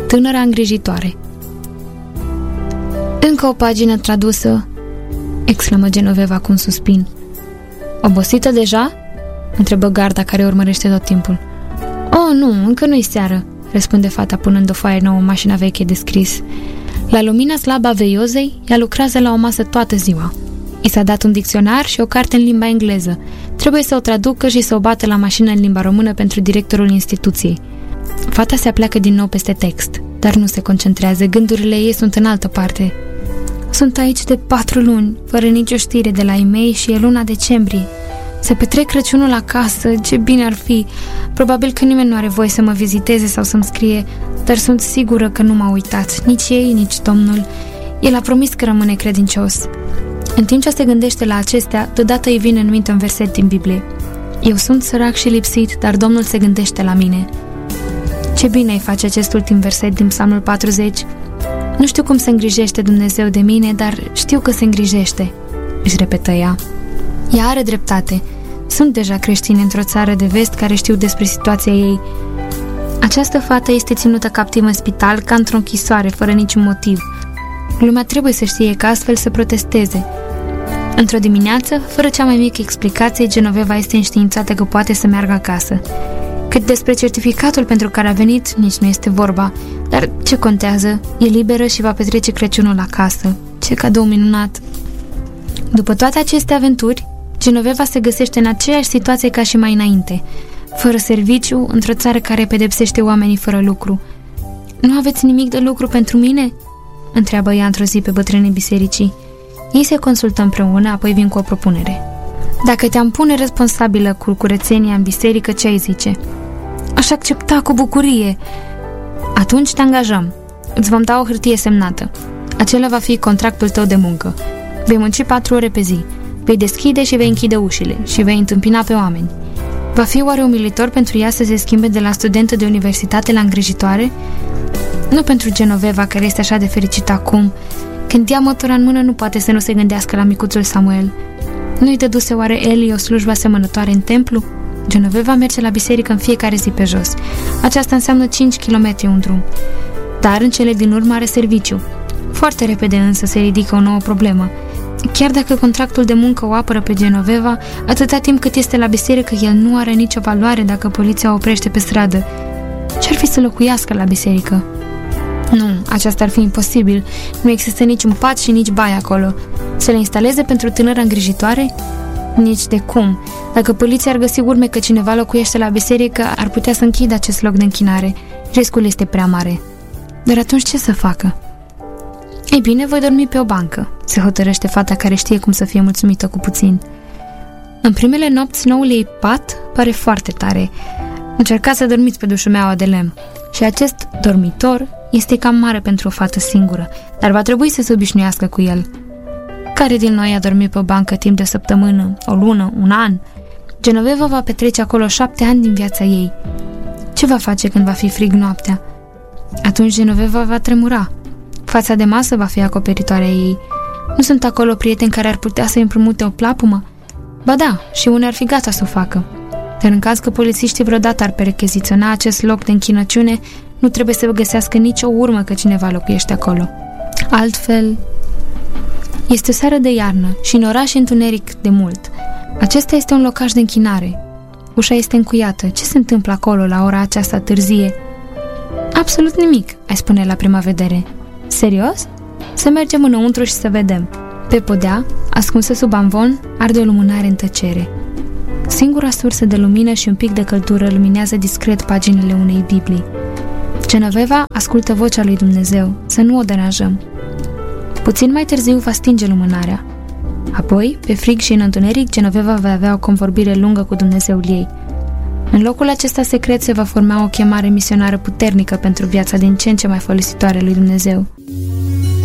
Tânăra îngrijitoare. Încă o pagină tradusă, exclamă Genoveva cu un suspin. Obosită deja? Întrebă garda care urmărește tot timpul. Oh, nu, încă nu-i seară, răspunde fata punând o foaie nouă în mașina veche de scris. La lumina slabă a veiozei, ea lucrează la o masă toată ziua. I s-a dat un dicționar și o carte în limba engleză. Trebuie să o traducă și să o bată la mașină în limba română pentru directorul instituției. Fata se apleacă din nou peste text, dar nu se concentrează, gândurile ei sunt în altă parte. Sunt aici de 4 luni, fără nicio știre de la ei mei și e luna decembrie. Se petrec Crăciunul acasă, ce bine ar fi. Probabil că nimeni nu are voie să mă viziteze sau să-mi scrie, dar sunt sigură că nu m-a uitat, nici ei, nici Domnul. El a promis că rămâne credincios. În timp ce se gândește la acestea, deodată îi vine în minte un verset din Biblie. Eu sunt sărac și lipsit, dar Domnul se gândește la mine. Ce bine îi face acest ultim verset din Psalmul 40. Nu știu cum se îngrijește Dumnezeu de mine, dar știu că se îngrijește, își repetă ea. Ea are dreptate. Sunt deja creștini într-o țară de vest care știu despre situația ei. Această fată este ținută captivă în spital ca într-o închisoare, fără niciun motiv. Lumea trebuie să știe că astfel să protesteze. Într-o dimineață, fără cea mai mică explicație, Genoveva este înștiințată că poate să meargă acasă. Cât despre certificatul pentru care a venit, nici nu este vorba. Dar ce contează? E liberă și va petrece Crăciunul acasă. Ce cadou minunat! După toate aceste aventuri, Genoveva se găsește în aceeași situație ca și mai înainte, fără serviciu, într-o țară care pedepsește oamenii fără lucru. Nu aveți nimic de lucru pentru mine?" întreabă ea într-o zi pe bătrânii bisericii. Ei se consultă împreună, apoi vin cu o propunere. Dacă te-am pune responsabilă cu curățenia în biserică, ce ai zice?" Aș accepta cu bucurie." Atunci te angajăm. Îți vom da o hârtie semnată. Acela va fi contractul tău de muncă. Vei munci 4 ore pe zi. Vei deschide și vei închide ușile și vei întâmpina pe oameni. Va fi oare umilitor pentru ea să se schimbe de la studentă de universitate la îngrijitoare? Nu pentru Genoveva, care este așa de fericită acum. Când ia mătura în mână, nu poate să nu se gândească la micuțul Samuel. Nu-i dăduse oare Eli o slujbă asemănătoare în templu? Genoveva merge la biserică în fiecare zi pe jos. Aceasta înseamnă 5 km un drum. Dar în cele din urmă are serviciu. Foarte repede însă se ridică o nouă problemă. Chiar dacă contractul de muncă o apără pe Genoveva, atâta timp cât este la biserică, el nu are nicio valoare dacă poliția o oprește pe stradă. Ce-ar fi să locuiască la biserică? Nu, aceasta ar fi imposibil. Nu există niciun pat și nici baie acolo. Să le instaleze pentru tânăra îngrijitoare? Nici de cum. Dacă poliția ar găsi urme că cineva locuiește la biserică, ar putea să închidă acest loc de închinare. Riscul este prea mare. Dar atunci ce să facă? Ei bine, voi dormi pe o bancă, se hotărăște fata care știe cum să fie mulțumită cu puțin. În primele nopți, noul ei pat pare foarte tare. Încercați să dormiți pe dușumeaua de lemn. Și acest dormitor este cam mare pentru o fată singură, dar va trebui să se obișnuiască cu el. Care din noi a dormit pe o bancă timp de o săptămână, o lună, un an? Genoveva va petrece acolo 7 ani din viața ei. Ce va face când va fi frig noaptea? Atunci Genoveva va tremura. Fața de masă va fi acoperitoarea ei. Nu sunt acolo prieteni care ar putea să-i împrumute o plapumă? Ba da, și unii ar fi gata să o facă. Dar în caz că polițiștii vreodată ar percheziționa acest loc de închinăciune, nu trebuie să găsească nicio urmă că cineva locuiește acolo. Altfel... Este o seară de iarnă și în oraș e întuneric de mult. Acesta este un locaș de închinare. Ușa este încuiată. Ce se întâmplă acolo la ora aceasta târzie? Absolut nimic, ai spune la prima vedere. Serios? Să mergem înăuntru și să vedem. Pe podea, ascunsă sub amvon, arde o lumânare în tăcere. Singura sursă de lumină și un pic de căldură luminează discret paginile unei Biblii. Genoveva ascultă vocea lui Dumnezeu, să nu o deranjăm. Puțin mai târziu va stinge lumânarea. Apoi, pe frig și în întuneric, Genoveva va avea o convorbire lungă cu Dumnezeul ei. În locul acesta secret se va forma o chemare misionară puternică pentru viața din ce în ce mai folositoare lui Dumnezeu.